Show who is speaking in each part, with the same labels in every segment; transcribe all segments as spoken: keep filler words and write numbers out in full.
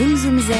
Speaker 1: Zoom Zoom Zen,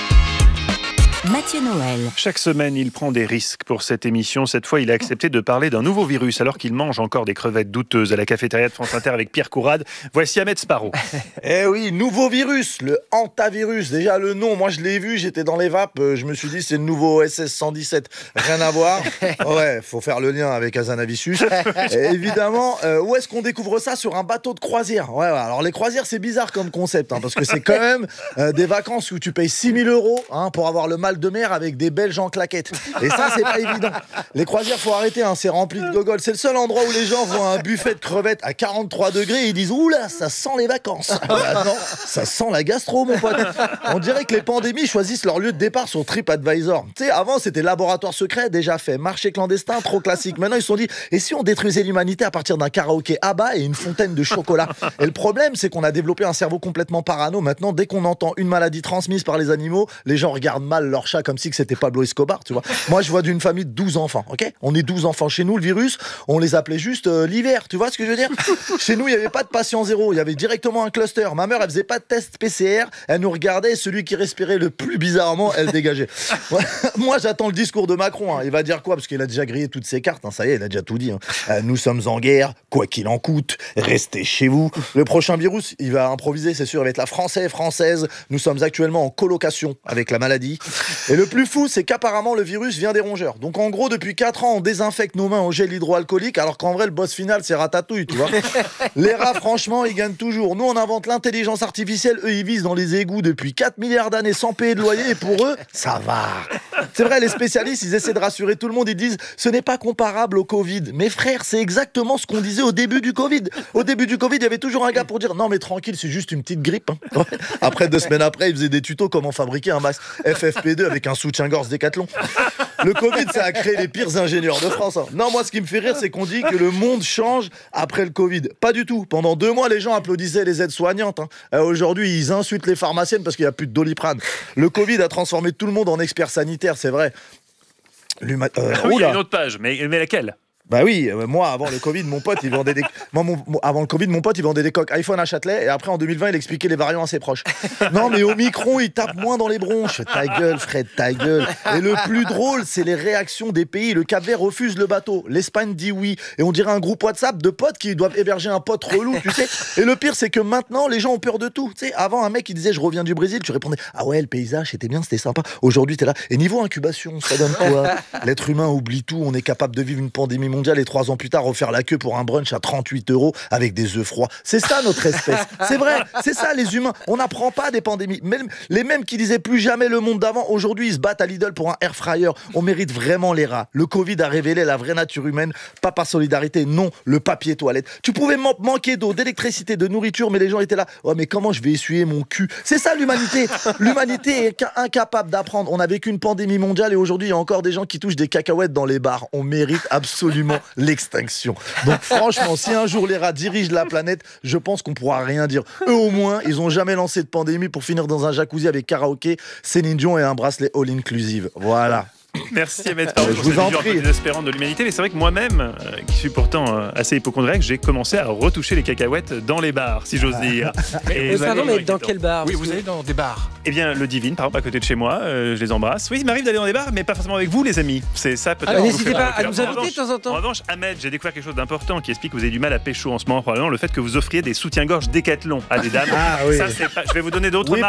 Speaker 1: Mathieu Noël.
Speaker 2: Chaque semaine, il prend des risques pour cette émission. Cette fois, il a accepté de parler d'un nouveau virus alors qu'il mange encore des crevettes douteuses à la cafétéria de France Inter avec Pierre Courade. Voici Ahmed Sparrow.
Speaker 3: Eh oui, nouveau virus, le hantavirus. Déjà le nom, moi je l'ai vu, j'étais dans les vapes, euh, je me suis dit c'est le nouveau O S S cent dix-sept. Rien à voir. Ouais, faut faire le lien avec Azanavicius. Et évidemment, euh, où est-ce qu'on découvre ça? Sur un bateau de croisière. Ouais, ouais. Alors les croisières, c'est bizarre comme concept, hein, parce que c'est quand même euh, des vacances où tu payes six mille euros hein, pour avoir le mal de mer avec des Belges en claquettes. Et ça, c'est pas évident. Les croisières, faut arrêter, hein, c'est rempli de gogoles. C'est le seul endroit où les gens voient un buffet de crevettes à quarante-trois degrés et ils disent « Oula, ça sent les vacances !» Bah non, ça sent la gastro, mon pote. On dirait que les pandémies choisissent leur lieu de départ sur TripAdvisor. Tu sais, avant, c'était laboratoire secret, déjà fait. Marché clandestin, trop classique. Maintenant, ils se sont dit « Et si on détruisait l'humanité à partir d'un karaoké à bas et une fontaine de chocolat ?» Et le problème, c'est qu'on a développé un cerveau complètement parano. Maintenant, dès qu'on entend une maladie transmise par les animaux, les gens regardent mal leur chat comme si que c'était Pablo Escobar, tu vois. Moi, je vois d'une famille de douze enfants, ok ? On est douze enfants. Chez nous, le virus, on les appelait juste euh, l'hiver, tu vois ce que je veux dire ? Chez nous, il n'y avait pas de patient zéro, il y avait directement un cluster. Ma mère, elle faisait pas de test P C R, elle nous regardait et celui qui respirait le plus bizarrement, elle dégageait. Ouais. Moi, j'attends le discours de Macron. Hein. Il va dire quoi ? Parce qu'il a déjà grillé toutes ses cartes, hein. Ça y est, il a déjà tout dit. Hein. Euh, nous sommes en guerre, quoi qu'il en coûte, restez chez vous. Le prochain virus, il va improviser, c'est sûr, il va être la française, française. Nous sommes actuellement en colocation avec la maladie. Et le plus fou, c'est qu'apparemment le virus vient des rongeurs. Donc en gros, depuis quatre ans, on désinfecte nos mains au gel hydroalcoolique, alors qu'en vrai, le boss final, c'est Ratatouille, tu vois. Les rats, franchement, ils gagnent toujours. Nous, on invente l'intelligence artificielle, eux, ils visent dans les égouts depuis quatre milliards d'années sans payer de loyer, et pour eux, ça va. C'est vrai, les spécialistes, ils essaient de rassurer tout le monde, ils disent, ce n'est pas comparable au Covid. Mais frère, c'est exactement ce qu'on disait au début du Covid. Au début du Covid, il y avait toujours un gars pour dire, non mais tranquille, c'est juste une petite grippe. Hein. Après, deux semaines après, ils faisaient des tutos comment fabriquer un masque F F P deux avec un soutien-gorge Décathlon. Le Covid, ça a créé les pires ingénieurs de France. Hein. Non, moi, ce qui me fait rire, c'est qu'on dit que le monde change après le Covid. Pas du tout. Pendant deux mois, les gens applaudissaient les aides-soignantes. Hein. Euh, aujourd'hui, ils insultent les pharmaciennes parce qu'il n'y a plus de Doliprane. Le Covid a transformé tout le monde en expert sanitaire, c'est vrai. L'huma... Euh,
Speaker 2: oui, il y a une autre page, mais, mais laquelle ?
Speaker 3: Bah oui, euh, moi avant le Covid, mon pote il vendait des moi, mon... avant le Covid, mon pote il vendait des coques iPhone à Châtelet et après en deux mille vingt, il expliquait les variants à ses proches. Non mais Omicron, il tape moins dans les bronches. Ta gueule, Fred, ta gueule. Et le plus drôle, c'est les réactions des pays. Le Cap-Vert refuse le bateau, l'Espagne dit oui et on dirait un groupe WhatsApp de potes qui doivent héberger un pote relou, tu sais. Et le pire c'est que maintenant les gens ont peur de tout, tu sais. Avant un mec il disait je reviens du Brésil, tu répondais "Ah ouais, le paysage c'était bien, c'était sympa." Aujourd'hui, t'es là et niveau incubation, ça donne quoi? L'être humain oublie tout, on est capable de vivre une pandémie mondiale et trois ans plus tard refaire la queue pour un brunch à trente-huit euros avec des œufs froids. C'est ça notre espèce. C'est vrai, c'est ça les humains. On n'apprend pas des pandémies. Même, les mêmes qui disaient plus jamais le monde d'avant, aujourd'hui ils se battent à Lidl pour un air fryer. On mérite vraiment les rats. Le Covid a révélé la vraie nature humaine. Pas par solidarité, non, le papier toilette. Tu pouvais man- manquer d'eau, d'électricité, de nourriture, mais les gens étaient là. Oh mais comment je vais essuyer mon cul? C'est ça l'humanité. L'humanité est incapable d'apprendre. On a vécu une pandémie mondiale et aujourd'hui il y a encore des gens qui touchent des cacahuètes dans les bars. On mérite absolument l'extinction. Donc franchement, si un jour les rats dirigent la planète, je pense qu'on pourra rien dire. Eux au moins, ils ont jamais lancé de pandémie pour finir dans un jacuzzi avec karaoké, Céline Dion et un bracelet all-inclusive. Voilà.
Speaker 2: Merci Ahmed Sparrow
Speaker 3: Euh,
Speaker 2: pour
Speaker 3: je vous
Speaker 2: cette
Speaker 3: en
Speaker 2: vision un peu
Speaker 3: prie.
Speaker 2: désespérante de l'humanité. Mais c'est vrai que moi-même, euh, qui suis pourtant euh, assez hypocondriaque, j'ai commencé à retoucher les cacahuètes dans les bars, si j'ose dire.
Speaker 4: Mais,
Speaker 2: vous
Speaker 4: pardon,
Speaker 2: allez-
Speaker 4: mais dans quel bar?
Speaker 5: Oui,
Speaker 4: Parce
Speaker 5: vous
Speaker 4: que-
Speaker 5: allez dans des bars.
Speaker 2: Eh bien, le Divine, par exemple, à côté de chez moi, euh, je les embrasse. Oui, il m'arrive d'aller dans des bars, mais pas forcément avec vous, les amis. C'est ça peut-être.
Speaker 4: Ah, mais
Speaker 2: qui vous
Speaker 4: n'hésitez
Speaker 2: fait
Speaker 4: pas
Speaker 2: mal au
Speaker 4: à
Speaker 2: cœur.
Speaker 4: nous
Speaker 2: En
Speaker 4: inviter
Speaker 2: revanche-
Speaker 4: de temps en temps.
Speaker 2: En revanche, Ahmed, j'ai découvert quelque chose d'important qui explique que vous avez du mal à pécho en ce moment, probablement le fait que vous offriez des soutiens-gorge Décathlon à des dames.
Speaker 3: Ah oui.
Speaker 2: Ça, c'est pas... Je vais vous donner d'autres
Speaker 3: Oui,
Speaker 2: marques.